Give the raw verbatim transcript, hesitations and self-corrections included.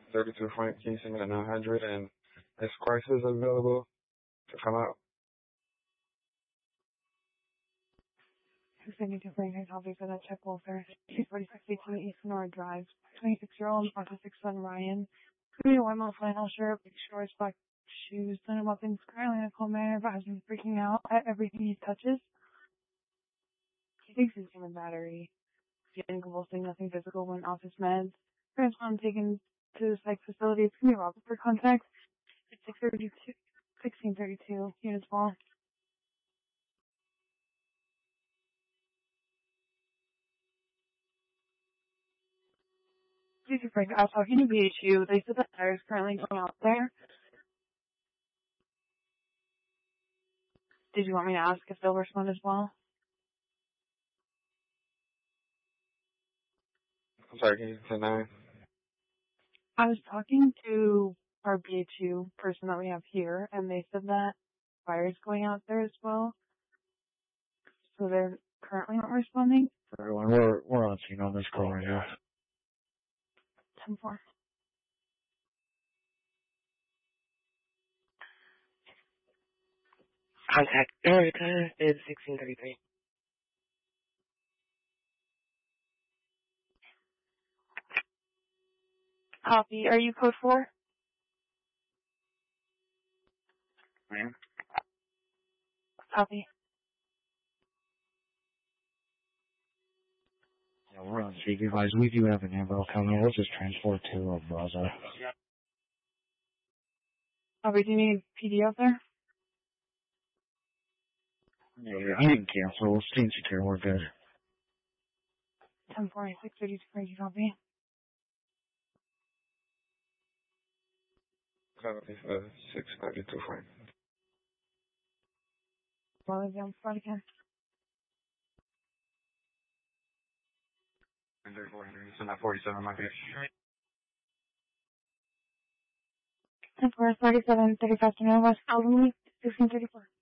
thirty-two Frank, can you send me the nine hundred? And is crisis available to come out? two seventy-two Frank, I copy for that check welfare. two forty-six eighteen East Sonora Drive. twenty-six-year-old autistic son Ryan. Three white male flannel shirt, big shorts, black shoes, none weapons, currently in a cold manner, but has been freaking out at everything he touches. He thinks he's human battery. Feeling convulsing, nothing physical when office meds. Parents want him taken to the psych facility. It's going to be Robert for contact. It's sixteen thirty-two, units wall. Please Frank, I was talking to B H U. They said that fire is currently going out there. Did you want me to ask if they'll respond as well? I'm sorry, can you say nine? I was talking to our B H U person that we have here, and they said that fire is going out there as well. So they're currently not responding. Everyone, we're we're on scene on this call right now. ten four. Contact Erica is sixteen thirty-three. Copy. Are you code four? Ma'am? Copy. Yeah, we're on scene, guys. We do have an ambo coming. Let's just transport to uh, Braza. Copy. Do you need P D out there? Yeah, I didn't cancel. We'll stay secure. We're good. ten four, six thirty-two, crazy copy. Copy for six thirty-two Frank. Well, they're down front again. And four hundred, you send that forty-seven, my bitch. ten four, thirty-seven, thirty-five to West Alvin, sixteen thirty-four.